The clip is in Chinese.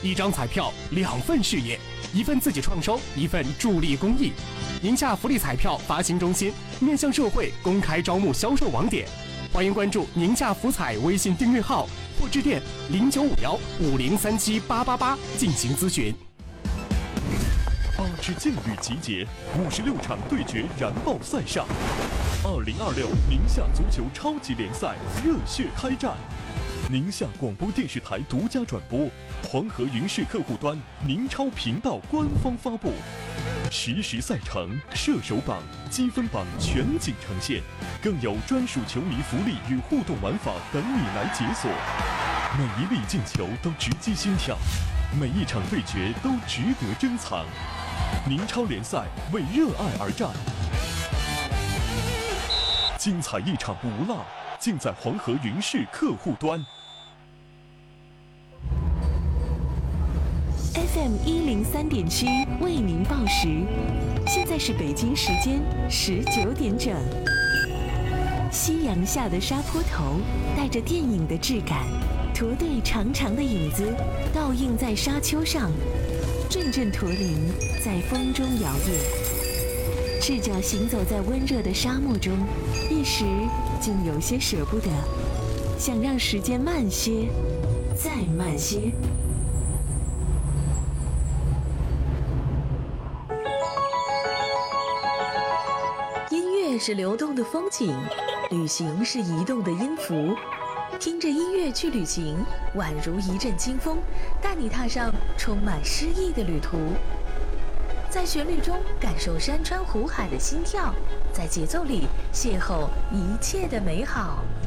一张彩票2份事业，一份自己创收，一份助力公益。宁夏福利彩票发行中心面向社会公开招募销售网点，欢迎关注宁夏福彩微信订阅号或致电095150378888进行咨询。 8支劲旅集结，56场对决燃爆赛上，2026宁夏足球超级联赛热血开战。宁夏广播电视台独家转播，黄河云视客户端、宁超频道官方发布，实时赛程、射手榜、积分榜全景呈现，更有专属球迷福利与互动玩法等你来解锁。每一粒进球都直击心跳，每一场对决都值得珍藏。宁超联赛为热爱而战，精彩一场不落，尽在黄河云视客户端。 FM 103.7为您报时，现在是北京时间19点整。夕阳下的沙坡头带着电影的质感，驼队长长的影子倒映在沙丘上，阵阵驼铃在风中摇曳。赤脚行走在温热的沙漠中，一时竟有些舍不得，想让时间慢些，再慢些。音乐是流动的风景，旅行是移动的音符。听着音乐去旅行，宛如一阵清风，带你踏上充满诗意的旅途。在旋律中感受山川湖海的心跳，在节奏里邂逅一切的美好。